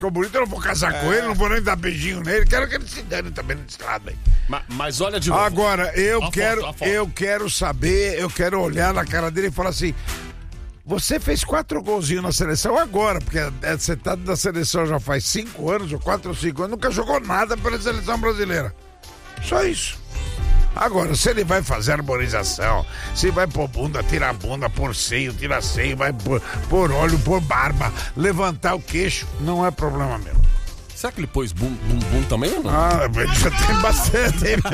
ficou bonito, eu não vou casar com ele, não vou nem dar beijinho nele, quero que ele se dane também nesse lado aí. Mas olha de novo. Agora, eu A quero saber, eu quero olhar na cara dele e falar assim, você fez 4 golzinhos na seleção agora, porque você tá na seleção já faz 5 anos, ou 4 ou 5 anos, nunca jogou nada pela seleção brasileira. Só isso. Agora, se ele vai fazer harmonização, se vai pôr bunda, tirar bunda, pôr seio, tirar seio, vai pôr olho, pôr barba, levantar o queixo, não é problema meu. Será que ele pôs bum também ou não? Ah, já tem bastante.